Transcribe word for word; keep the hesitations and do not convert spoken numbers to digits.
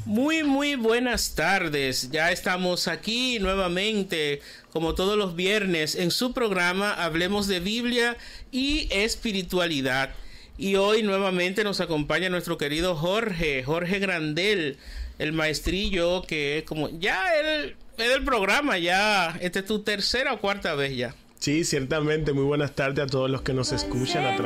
Muy, muy buenas tardes. Ya estamos aquí nuevamente, como todos los viernes, en su programa Hablemos de Biblia y Espiritualidad. Y hoy nuevamente nos acompaña nuestro querido Jorge, Jorge Grandel, el maestrillo que como ya él es del programa, ya esta es tu tercera o cuarta vez ya. Sí, ciertamente. Muy buenas tardes a todos los que nos escuchan a través